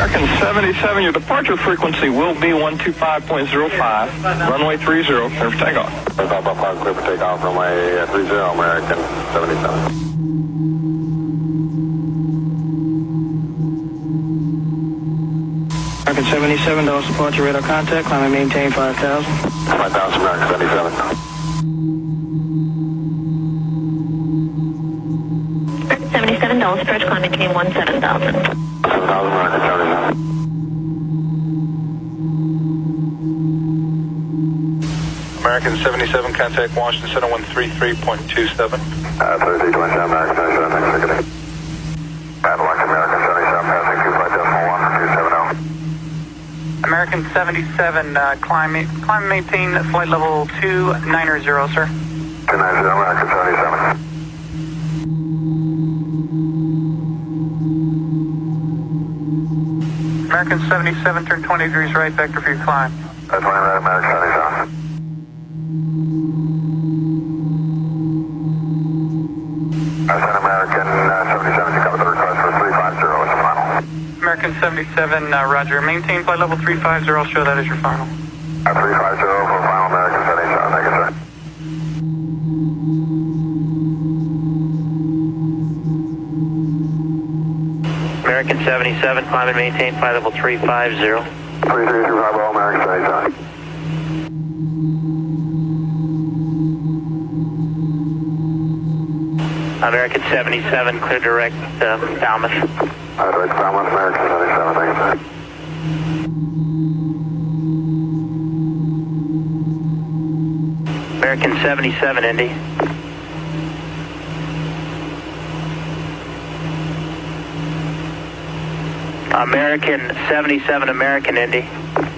American 77, your departure frequency will be 125.05, runway 30, clear for takeoff. Clear for takeoff, runway 30, American 77. American 77, Dallas departure radar contact, climb and maintain 5,000. 5,000, American 77. 77, Dallas approach, climb and maintain 17,000. 7,000, American 77. American 77, contact Washington Center 133.27. 3327, American 77, next ticketing. Avalanche, American 77, passing 25.1, 270. American 77, climb and maintain flight level 290, sir. 290, American 77. American 77, turn 20 degrees right, vector for your climb. 20 right, American 77. American 77, you cover the request for 350 as the final. American 77, roger. Maintain flight level 350, I'll show that as your final. 350 for final, American 77, thank you, sir. American 77, climb and maintain flight level 350. 3350, American 77. American 77, clear direct Falmouth. Direct Falmouth, American 77, thank you, sir. American 77, Indy. American 77, American Indy.